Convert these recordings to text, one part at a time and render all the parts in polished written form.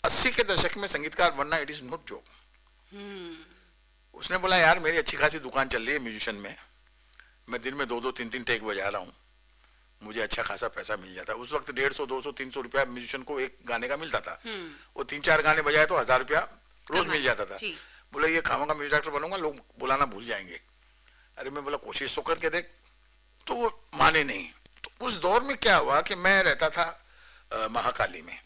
80 के दशक में संगीतकार बनना इट इज नॉट जोक। उसने बोला यार मेरी अच्छी खासी दुकान चल रही है म्यूजिशियन में, मैं दिन में 2-2 3-3 टेक बजा रहा हूँ, मुझे अच्छा खासा पैसा मिल जाता है। उस वक्त 150, 200, 300 रुपया म्यूजिशियन को एक गाने का मिलता था। वो 3-4 गाने बजाए तो 1000 रुपया रोज मिल जाता था। बोला ये खामा का म्यूजिक डायरेक्टर बनूंगा, लोग बुलाना भूल जाएंगे। अरे मैं बोला कोशिश तो करके देख, तो वो माने नहीं। तो उस दौर में क्या हुआ कि मैं रहता था महाकाली में,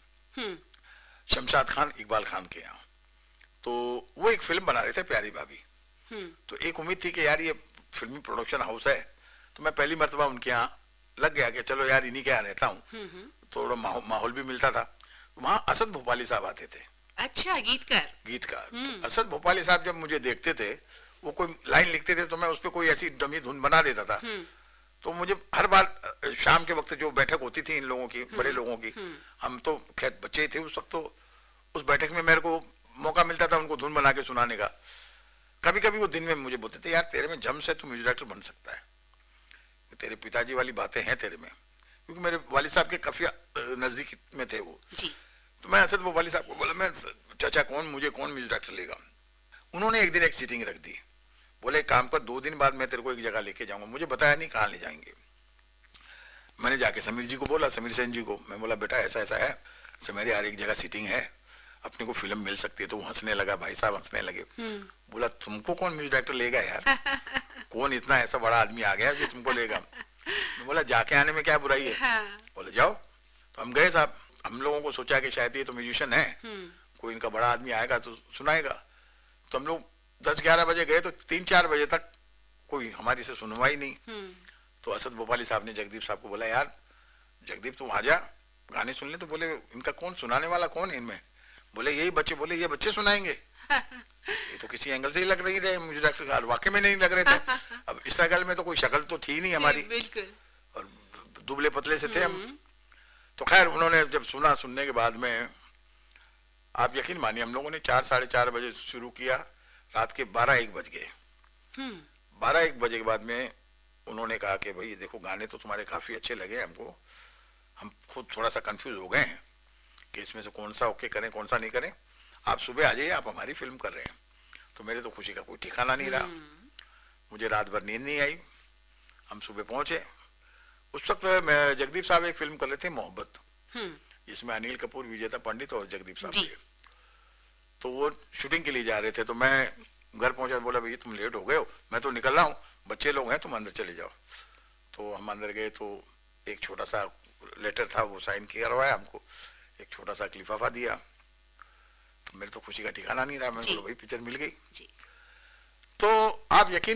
शमशाद खान इकबाल खान के यहाँ। तो वो एक फिल्म बना रहे थे प्यारी भाभी। तो एक उम्मीद थी कि यार ये फिल्मी प्रोडक्शन हाउस है, तो मैं पहली मर्तबा उनके यहाँ लग गया कि चलो यार इन्हीं के यहाँ रहता हूँ, थोड़ा माहौल भी मिलता था। वहाँ असद भोपाली साहब आते थे। अच्छा, गीतकार। तो असद भोपाली साहब जब मुझे देखते थे, वो कोई लाइन लिखते थे तो मैं उस पर कोई ऐसी डमी धुन बना देता था। तो मुझे हर बार शाम के वक्त जो बैठक होती थी इन लोगों की, बड़े लोगों की, हम तो खैर बच्चे थे उस वक्त, तो उस बैठक में मेरे को मौका मिलता था उनको धुन बना के सुनाने का। कभी कभी वो दिन में मुझे बोलते थे यार तेरे में जम से तू म्यूजिक डायरेक्टर बन सकता है, तेरे पिताजी वाली बातें हैं तेरे में, क्योंकि मेरे वालिद साहब के काफी नजदीक में थे वो। तो मैं असद वो वालिद साहब को बोला, मैं चाचा मुझे कौन म्यूजिक डायरेक्टर लेगा। उन्होंने एक दिन एक सीटिंग रख दी, बोले काम पर 2 दिन बाद मैं तेरे को एक जगह लेके जाऊंगा। मुझे बताया नहीं कहाँ ले जाएंगे। मैंने जाके समीर जी को बोला, समीर सेन जी को, मैं बोला बेटा ऐसा ऐसा है, समीर यार एक जगह सीटिंग है, अपने को फिल्म मिल सकती है। तो वो हंसने लगा, भाई साहब हंसने लगे। बोला तुमको कौन म्यूजिक डायरेक्टर लेगा यार, कौन इतना ऐसा बड़ा आदमी आ गया जो तुमको लेगा। मैं बोला जाके आने में क्या बुराई है। बोले जाओ। तो हम गए साहब, हम लोगों को सोचा कि शायद ये तो म्यूजिशियन है, कोई इनका बड़ा आदमी आएगा तो सुनाएगा। तो हम लोग 10-11 बजे गए, तो 3-4 बजे तक कोई हमारी से सुनवाई नहीं। तो असद भोपाली साहब ने जगदीप साहब को बोला यार जगदीप तुम आ जा गाने सुन ले। तो बोले इनका कौन सुनाने वाला कौन है इनमें। बोले यही बच्चे। बोले ये बच्चे सुनाएंगे, ये तो किसी एंगल से ही लग रही थे मुझे डॉक्टर, वाकई में नहीं लग रहे थे। अब स्ट्रगल में तो कोई शक्ल तो थी नहीं हमारी, और दुबले पतले से थे हम। तो खैर उन्होंने जब सुनने के बाद में आप यकीन मानिए हम लोगों ने 4-4:30 बजे शुरू किया, रात के 12-1 बज गए। 12-1 बजे के बाद में उन्होंने कहा कि भाई देखो गाने तो तुम्हारे काफी अच्छे लगे हमको, हम खुद थोड़ा सा कंफ्यूज हो गए हैं कि इसमें से कौन सा ओके करें कौन सा नहीं करें, आप सुबह आ जाइए, आप हमारी फिल्म कर रहे हैं। तो मेरे तो खुशी का कोई ठिकाना नहीं रहा, मुझे रात भर नींद नहीं आई। हम सुबह पहुंचे, उस वक्त जगदीप साहब एक फिल्म कर रहे थे मोहब्बत, जिसमें अनिल कपूर, विजेता पंडित और जगदीप साहब थे। तो वो शूटिंग के लिए जा रहे थे। तो मैं घर पहुंचा, बोला भैया तुम लेट हो गए हो, मैं तो निकल रहा हूँ, बच्चे लोग हैं तुम अंदर चले जाओ। तो हम अंदर गए तो एक छोटा सा लेटर था, वो साइन करवाया हमको, एक छोटा सा लिफाफा दिया। तो मेरे तो खुशी का ठिकाना नहीं रहा, मैं बोला भाई पिक्चर मिल गई। तो आप यकीन